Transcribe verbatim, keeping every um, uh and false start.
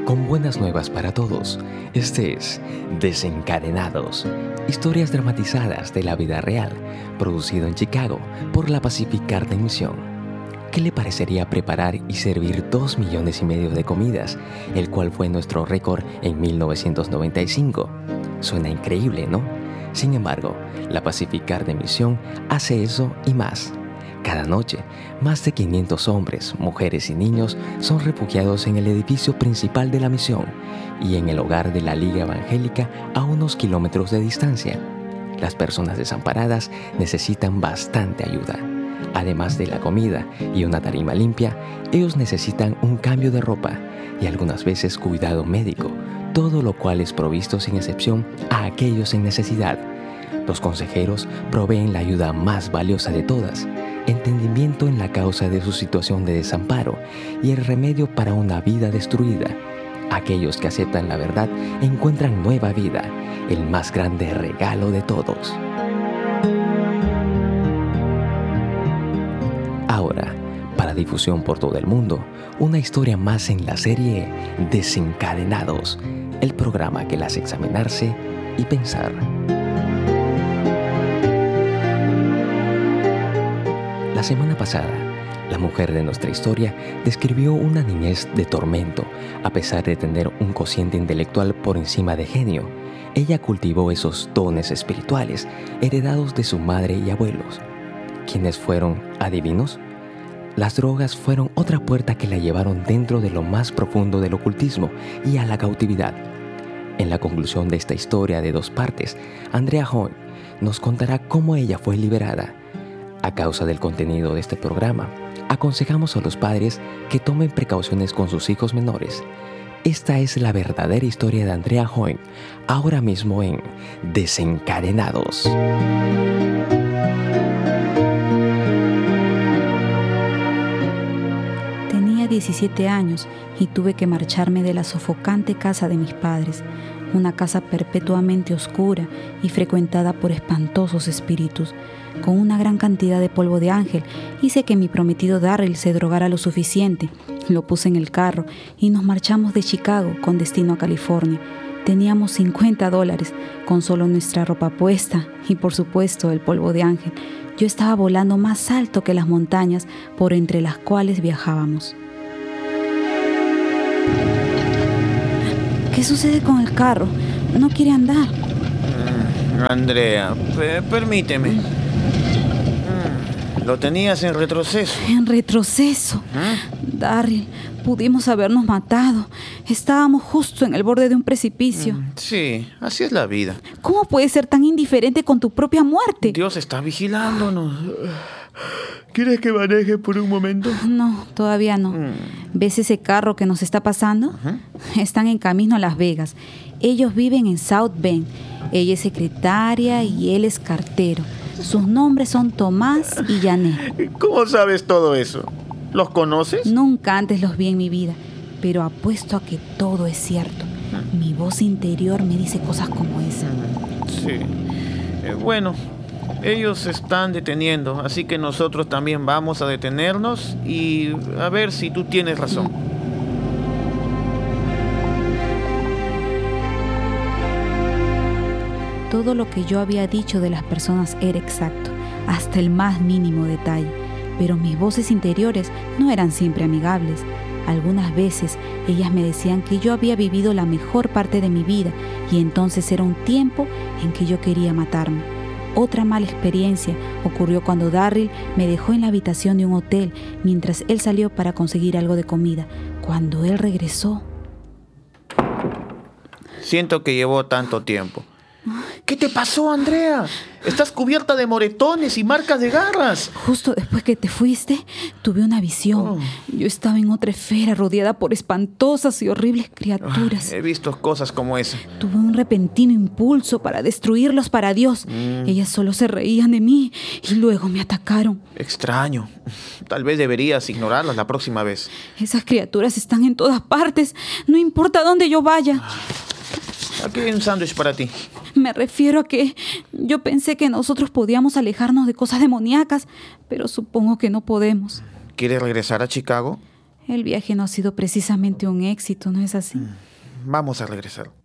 con buenas nuevas para todos. Este es Desencadenados, historias dramatizadas de la vida real, producido en Chicago por la Pacific Garden Mission. ¿Qué le parecería preparar y servir dos millones y medio de comidas, el cual fue nuestro récord en mil novecientos noventa y cinco? Suena increíble, ¿no? Sin embargo, la Pacific Garden Mission hace eso y más. Cada noche, más de quinientos hombres, mujeres y niños son refugiados en el edificio principal de la misión y en el hogar de la Liga Evangélica a unos kilómetros de distancia. Las personas desamparadas necesitan bastante ayuda. Además de la comida y una tarima limpia, ellos necesitan un cambio de ropa y algunas veces cuidado médico, todo lo cual es provisto sin excepción a aquellos en necesidad. Los consejeros proveen la ayuda más valiosa de todas, entendimiento en la causa de su situación de desamparo y el remedio para una vida destruida. Aquellos que aceptan la verdad encuentran nueva vida, el más grande regalo de todos. Ahora, para difusión por todo el mundo, una historia más en la serie Desencadenados, el programa que la hace examinarse y pensar. La semana pasada, la mujer de nuestra historia describió una niñez de tormento. A pesar de tener un cociente intelectual por encima de genio, ella cultivó esos dones espirituales heredados de su madre y abuelos. ¿Quiénes fueron adivinos? Las drogas fueron otra puerta que la llevaron dentro de lo más profundo del ocultismo y a la cautividad. En la conclusión de esta historia de dos partes, Andrea Hoyne nos contará cómo ella fue liberada. A causa del contenido de este programa, aconsejamos a los padres que tomen precauciones con sus hijos menores. Esta es la verdadera historia de Andrea Hoyne, ahora mismo en Desencadenados. Tenía diecisiete años y tuve que marcharme de la sofocante casa de mis padres, una casa perpetuamente oscura y frecuentada por espantosos espíritus. Con una gran cantidad de polvo de ángel, hice que mi prometido Darryl se drogara lo suficiente. Lo puse en el carro y nos marchamos de Chicago con destino a California. Teníamos cincuenta dólares, con solo nuestra ropa puesta y, por supuesto, el polvo de ángel. Yo estaba volando más alto que las montañas por entre las cuales viajábamos. ¿Qué sucede con el carro? No quiere andar. Andrea, p- permíteme. Mm. Lo tenías en retroceso. En retroceso. ¿Eh? Darryl, pudimos habernos matado. Estábamos justo en el borde de un precipicio. Mm, sí, así es la vida. ¿Cómo puedes ser tan indiferente con tu propia muerte? Dios está vigilándonos. ¿Quieres que maneje por un momento? No, todavía no. Mm. ¿Ves ese carro que nos está pasando? Uh-huh. Están en camino a Las Vegas. Ellos viven en South Bend. Ella es secretaria y él es cartero. Sus nombres son Tomás y Janet. ¿Cómo sabes todo eso? ¿Los conoces? Nunca antes los vi en mi vida, pero apuesto a que todo es cierto. Mi voz interior me dice cosas como esa. Sí. Eh, bueno, ellos se están deteniendo, así que nosotros también vamos a detenernos y a ver si tú tienes razón. Todo lo que yo había dicho de las personas era exacto, hasta el más mínimo detalle, pero mis voces interiores no eran siempre amigables. Algunas veces ellas me decían que yo había vivido la mejor parte de mi vida y entonces era un tiempo en que yo quería matarme. Otra mala experiencia ocurrió cuando Darryl me dejó en la habitación de un hotel mientras él salió para conseguir algo de comida. Cuando él regresó... Siento que llevó tanto tiempo. ¿Qué te pasó, Andrea? Estás cubierta de moretones y marcas de garras. Justo después que te fuiste, tuve una visión. Oh. Yo estaba en otra esfera rodeada por espantosas y horribles criaturas. He visto cosas como esa. Tuve un repentino impulso para destruirlos para Dios. Mm. Ellas solo se reían de mí y luego me atacaron. Extraño. Tal vez deberías ignorarlas la próxima vez. Esas criaturas están en todas partes. No importa dónde yo vaya. Aquí hay un sándwich para ti. Me refiero a que yo pensé que nosotros podíamos alejarnos de cosas demoníacas, pero supongo que no podemos. ¿Quieres regresar a Chicago? El viaje no ha sido precisamente un éxito, ¿no es así? Vamos a regresar.